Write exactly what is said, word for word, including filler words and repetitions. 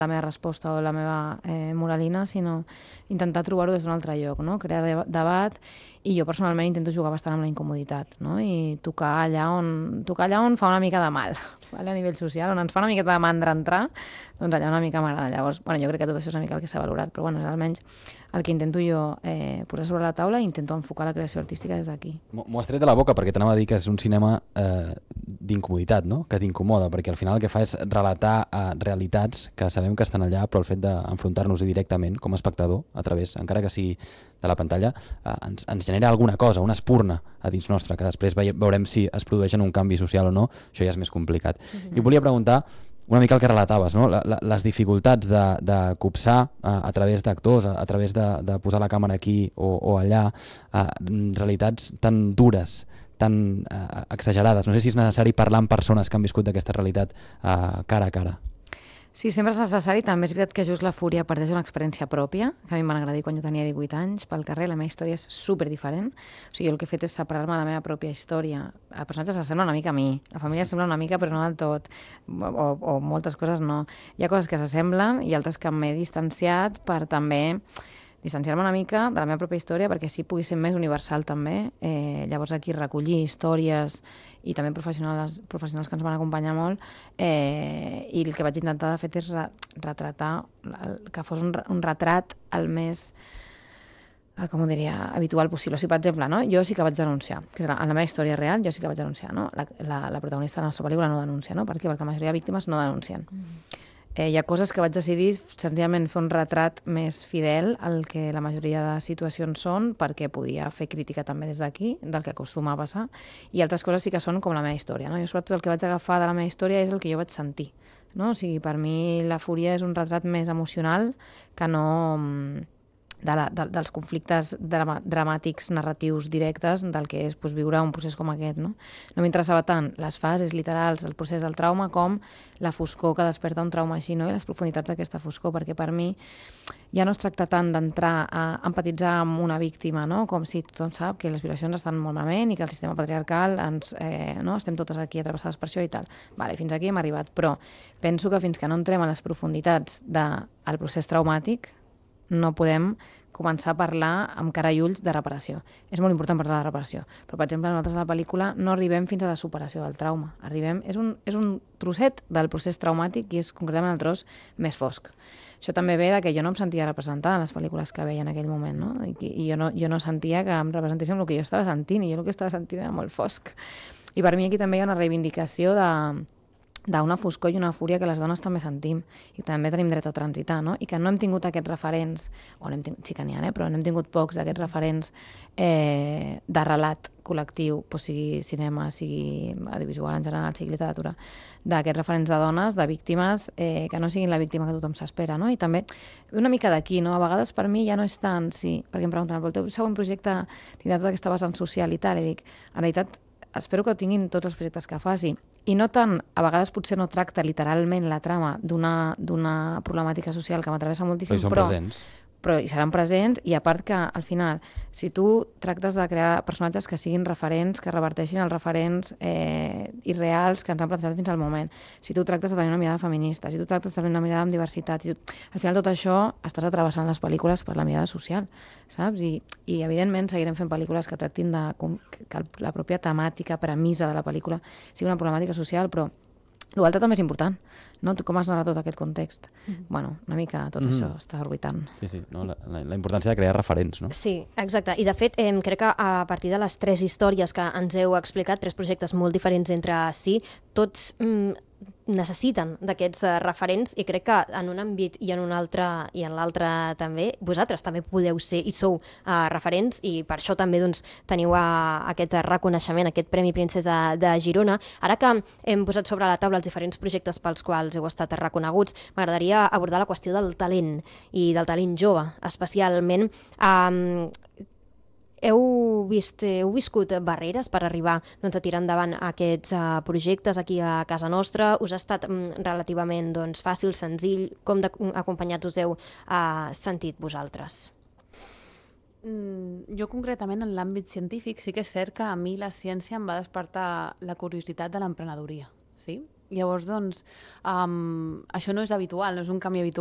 la meva resposta o la meva eh, moralina, sinó intentar trobar-ho des d'un altre lloc, no? Crear de debat, i jo personalment intento jugar bastant amb la incomoditat, no? I tocar allà on, tocar allà on fa una mica de mal, vale? A nivell social, on ens fa una miqueta de mandra entrar, doncs allà una mica m'agrada. Llavors, bueno, jo crec que tot això és una mica el que s'ha valorat, però bueno, és almenys el que intento jo eh, posar sobre la taula i intento enfocar la creació artística des d'aquí. M'ho has tret de la boca, perquè t'anava a dir que és un cinema eh, d'incomoditat, no? Que t'incomoda, perquè al final el que fa és relatar eh, realitats que sabem que estan allà, però el fet d'enfrontar-nos-hi directament com a espectador, a través, encara que sigui de la pantalla, eh, ens, ens genera alguna cosa, una espurna a dins nostre, que després veurem si es produeix en un canvi social o no. Això ja és més complicat. Mm-hmm. I volia preguntar una mica el que relataves, no? la, la, les dificultats de, de copsar a, a través d'actors, a, a través de, de posar la càmera aquí o, o allà, a, realitats tan dures, tan uh, exagerades. No sé si és necessari parlar amb persones que han viscut d'aquesta realitat uh, cara a cara. Sí, sempre és necessari. També és veritat que just la Fúria parteix d'una experiència pròpia, que a mi em van agradar quan jo tenia divuit anys, pel carrer. La meva història és super diferent. O sigui, jo el que he fet és separar-me de la meva pròpia història. El personatge s'assembla una mica a mi, la família sembla una mica, però no del tot, o, o moltes coses no. Hi ha coses que s'assemblen i altres que m'he distanciat per també distanciar-me una mica de la meva pròpia història perquè sí pugui ser més universal també. Eh, llavors aquí recollir històries i també professionals, professionals que ens van acompanyar molt, eh, i el que vaig intentar de fet és re retratar, que fos un, un retrat el més, eh, com ho diria, habitual possible. O sigui, per exemple, no? Jo sí que vaig denunciar, que en la meva història real jo sí que vaig denunciar, no? La, la, la protagonista de la nostra pel·lícula no denuncia, no? Per què? Perquè la majoria de víctimes no denuncien. Mm. Eh, hi ha coses que vaig decidir senzillament fer un retrat més fidel al que la majoria de situacions són, perquè podia fer crítica també des d'aquí, del que acostuma a passar, i altres coses sí que són com la meva història, no? Jo sobretot el que vaig agafar de la meva història és el que jo vaig sentir, no? O sigui, per mi la Fúria és un retrat més emocional que no de la, de, dels conflictes drama, dramàtics, narratius directes del que és pues, viure un procés com aquest, no? No m'interessava tant les fases literals, el procés del trauma, com la foscor que desperta un trauma així, no? I les profunditats d'aquesta foscor, perquè per mi ja no es tracta tant d'entrar a empatitzar amb una víctima, no? Com si tothom sap que les violacions estan molt malament i que el sistema patriarcal ens, eh, no? estem totes aquí atrevessades per això i tal. Vale, fins aquí hem arribat, però penso que fins que no entrem a les profunditats del procés traumàtic no podem començar a parlar amb cara i ulls de reparació. És molt important parlar de reparació, però, per exemple, nosaltres a la pel·lícula no arribem fins a la superació del trauma. Arribem, és un, és un trosset del procés traumàtic i és concretament el tros més fosc. Això també ve de que jo no em sentia representada en les pel·lícules que veia en aquell moment, no? I, i jo, no, jo no sentia que em representéssim el que jo estava sentint, i jo el que estava sentint era molt fosc. I per mi aquí també hi ha una reivindicació de d'una foscor i una fúria que les dones també sentim i també tenim dret a transitar, no? I que no hem tingut aquests referents, o n'hem tingut, sí que n'hi ha, eh? Però n'hem tingut pocs d'aquests referents eh, de relat col·lectiu, doncs sigui cinema, sigui audiovisual en general, sigui literatura, d'aquests referents de dones, de víctimes, eh, que no siguin la víctima que tothom s'espera, no? I també una mica d'aquí, no? A vegades per mi ja no és tant, sí, perquè em pregunten, el teu següent projecte tindrà tota aquesta vessant social i tal, i dic, en realitat, espero que ho tinguin tots els projectes que faci. I no tant, a vegades potser no tracta literalment la trama d'una problemàtica social que m'atravessa moltíssim, però hi són però, presents. però hi seran presents, i a part que al final, si tu tractes de crear personatges que siguin referents, que reverteixin els referents eh, irreals que ens han plantejat fins al moment, si tu tractes de tenir una mirada feminista, si tu tractes de tenir una mirada amb diversitat, si tu... al final tot això estàs atravessant les pel·lícules per la mirada social, saps? I, i evidentment seguirem fent pel·lícules que tractin de que la pròpia temàtica, premissa de la pel·lícula sigui una problemàtica social, però l'altre també és important, no? Tu com has narrat tot aquest context? Mm-hmm. Bueno, una mica tot mm-hmm. això està orbitant. Sí, sí, no? la, la, la importància de crear referents, no? Sí, exacte. I de fet, eh, crec que a partir de les tres històries que ens heu explicat, tres projectes molt diferents entre si, tots mm, necessiten d'aquests uh, referents, i crec que en un àmbit i en un altre i en l'altre també, vosaltres també podeu ser i sou uh, referents, i per això també doncs, teniu uh, aquest reconeixement, aquest Premi Princesa de Girona. Ara que hem posat sobre la taula els diferents projectes pels quals heu estat reconeguts, m'agradaria abordar la qüestió del talent i del talent jove, especialment. Um, Heu, vist, heu viscut barreres per arribar doncs, a tirar endavant aquests uh, projectes aquí a casa nostra? Us ha estat um, relativament doncs, fàcil, senzill? Com d'acompanyats us heu uh, sentit vosaltres? Mm, jo concretament en l'àmbit científic sí que és cert que a mi la ciència em va despertar la curiositat de l'emprenedoria, sí? Llavors, doncs, um, això no és habitual, no és un canvi habitual.